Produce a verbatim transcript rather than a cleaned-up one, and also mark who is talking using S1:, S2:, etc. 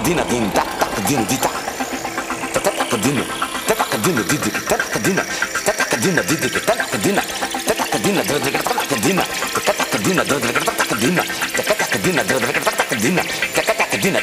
S1: Tacadina din da tacadina dita. Tacadina. Tacadina didi. Tacadina. Tacadina didi. Tacadina. Tacadina tacadina tacadina tacadina tacadina tacadina tacadina tacadina